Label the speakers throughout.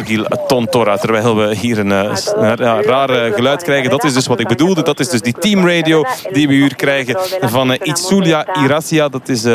Speaker 1: Morgil Tontora. Terwijl we hier een raar geluid krijgen. Dat is dus wat ik bedoelde. Dat is dus die teamradio die we hier krijgen van Itzulia Iracia. Dat is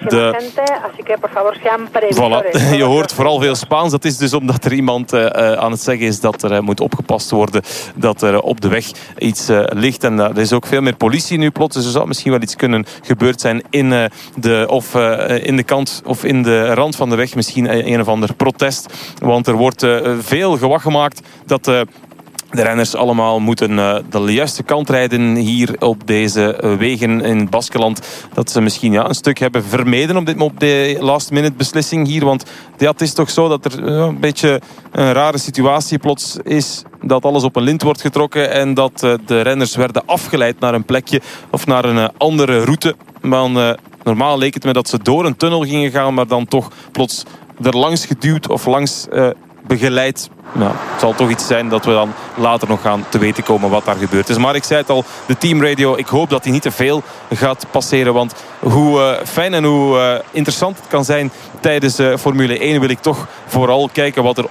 Speaker 1: Voilà. Je hoort vooral veel Spaans. Dat is dus omdat er iemand aan het zeggen is dat er moet opgepast worden. Dat er op de weg iets ligt. En er is ook veel meer politie nu plots. Dus er zou misschien wel iets kunnen gebeurd zijn in de kant of in de rand van de weg. Misschien een of ander protest. Want er wordt veel gewag gemaakt dat de renners allemaal moeten de juiste kant rijden hier op deze wegen in het Baskeland. Dat ze misschien een stuk hebben vermeden op de last minute beslissing hier. Want het is toch zo dat er een beetje een rare situatie plots is. Dat alles op een lint wordt getrokken en dat de renners werden afgeleid naar een plekje of naar een andere route. Maar normaal leek het me dat ze door een tunnel gingen gaan, maar dan toch plots er langs geduwd of langs begeleid. Nou, het zal toch iets zijn dat we dan later nog gaan te weten komen wat daar gebeurd is. Maar ik zei het al, de teamradio, ik hoop dat die niet te veel gaat passeren. Want hoe fijn en hoe interessant het kan zijn tijdens Formule 1... wil ik toch vooral kijken wat er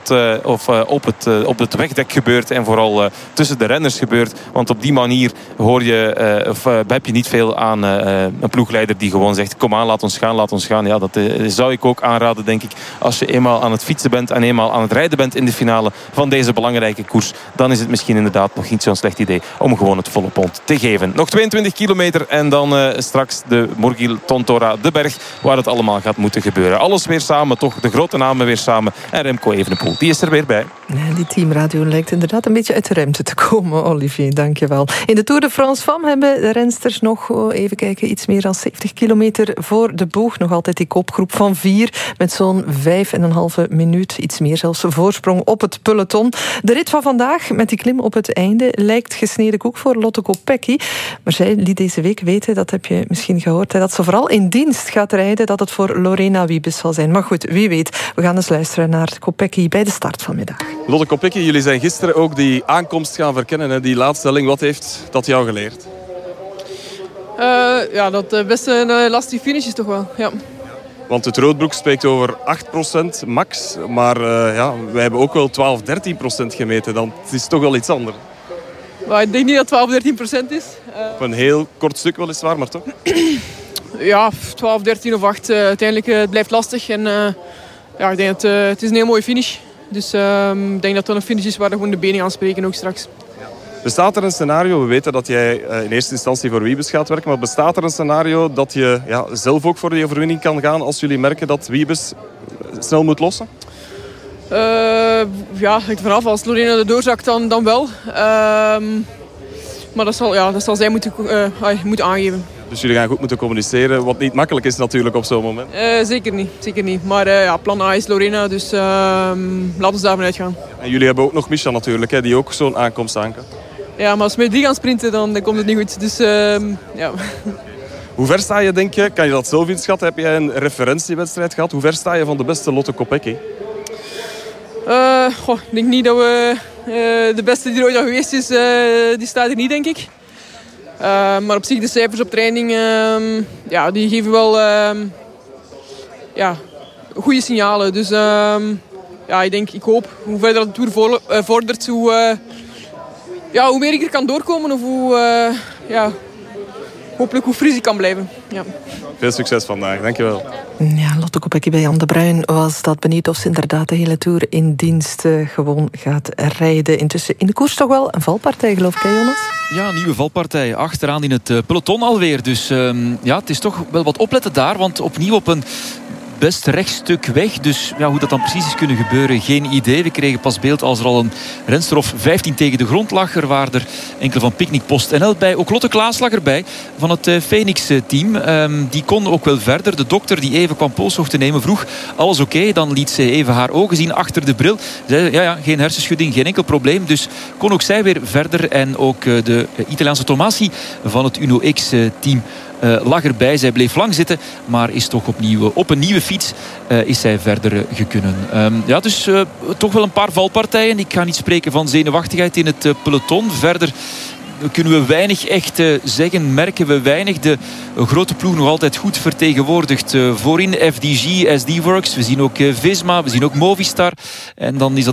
Speaker 1: op het wegdek gebeurt. En vooral tussen de renners gebeurt. Want op die manier heb je niet veel aan een ploegleider die gewoon zegt: kom aan, laat ons gaan. Ja, dat zou ik ook aanraden, denk ik. Als je eenmaal aan het fietsen bent en eenmaal aan het rijden bent in de finale van deze belangrijke koers, dan is het misschien inderdaad nog niet zo'n slecht idee om gewoon het volle pond te geven. Nog 22 kilometer en dan straks de Morgil Tontora, de berg waar het allemaal gaat moeten gebeuren. Alles weer samen, toch de grote namen weer samen. En Remco Evenepoel, die is er weer bij.
Speaker 2: Ja, die teamradio lijkt inderdaad een beetje uit de ruimte te komen, Olivier, dankjewel. In de Tour de France Femme hebben de rensters nog, even kijken, iets meer dan 70 kilometer voor de boeg. Nog altijd die kopgroep van 4 met zo'n 5,5 minuut, iets meer zelfs, voorsprong op het peloton. De rit van vandaag met die klim op het einde lijkt gesneden koek voor Lotte Kopecky. Maar zij liet deze week weten, dat heb je misschien gehoord, dat ze vooral in dienst gaat rijden, dat het voor Lorena Wiebes zal zijn. Maar goed, wie weet. We gaan eens luisteren naar Kopecky bij de start vanmiddag.
Speaker 3: Lotte Kopecky, jullie zijn gisteren ook die aankomst gaan verkennen, hè? Die laatstelling. Wat heeft dat jou geleerd?
Speaker 4: Dat best een lastige finish is toch wel, ja.
Speaker 3: Want het roodboek spreekt over 8% max. Maar wij hebben ook wel 12-13% gemeten. Dan het is toch wel iets anders.
Speaker 4: Maar ik denk niet dat 12-13% is.
Speaker 3: Op een heel kort stuk weliswaar, maar toch?
Speaker 4: Ja, 12, 13 of 8. Uiteindelijk het blijft lastig. En ik denk dat het is een heel mooie finish. Dus ik denk dat het een finish is waar we gewoon de benen gaan spreken ook straks.
Speaker 3: Bestaat er een scenario, we weten dat jij in eerste instantie voor Wiebes gaat werken, maar bestaat er een scenario dat je zelf ook voor die overwinning kan gaan als jullie merken dat Wiebes snel moet lossen?
Speaker 4: Hangt vanaf. Als Lorena er doorzakt, dan wel. Maar dat zal zij moeten aangeven.
Speaker 3: Dus jullie gaan goed moeten communiceren, wat niet makkelijk is natuurlijk op zo'n moment.
Speaker 4: Zeker niet. Maar plan A is Lorena, dus laten we daarvan uitgaan.
Speaker 3: En jullie hebben ook nog Mischa natuurlijk, hè, die ook zo'n aankomst aan kan.
Speaker 4: Ja, maar als we met 3 gaan sprinten, dan komt het niet goed. Dus ja.
Speaker 3: Hoe ver sta je, denk je? Kan je dat zelf inschatten? Heb jij een referentiewedstrijd gehad? Hoe ver sta je van de beste Lotte Kopecky?
Speaker 4: Ik denk niet dat we de beste die er ooit al geweest is, die staat er niet, denk ik. Maar op zich, de cijfers op training, die geven wel goede signalen. Dus ik hoop, hoe verder de Tour vordert, hoe meer ik er kan doorkomen of hopelijk hoe fris ik kan blijven. Ja.
Speaker 3: Veel succes vandaag, dankjewel.
Speaker 2: Ja, Lotte Kopecky bij Jan de Bruin was dat, benieuwd of ze inderdaad de hele Tour in dienst gewoon gaat rijden. Intussen in de koers toch wel een valpartij, geloof ik, hè, Jonas?
Speaker 5: Ja, een nieuwe valpartij. Achteraan in het peloton alweer. Dus het is toch wel wat opletten daar. Want opnieuw op een best rechtstuk weg. Dus hoe dat dan precies is kunnen gebeuren, geen idee. We kregen pas beeld als er al een renster of 15 tegen de grond lag. Er waren er enkele van Picnic PostNL bij. Ook Lotte Klaas lag erbij van het Phoenix-team. Die kon ook wel verder. De dokter die even kwam polshoogte te nemen vroeg: alles oké? Dan liet ze even haar ogen zien achter de bril. Zei, geen hersenschudding, geen enkel probleem. Dus kon ook zij weer verder. En ook de Italiaanse Tomasi van het Uno X-team lag erbij. Zij bleef lang zitten, maar is toch opnieuw op een nieuwe fiets is zij verder gekunnen. Dus toch wel een paar valpartijen. Ik ga niet spreken van zenuwachtigheid in het peloton. Verder kunnen we weinig echt zeggen, merken we weinig. De grote ploeg nog altijd goed vertegenwoordigd. Voorin FDG, SD Works. We zien ook Visma, we zien ook Movistar. En dan is dat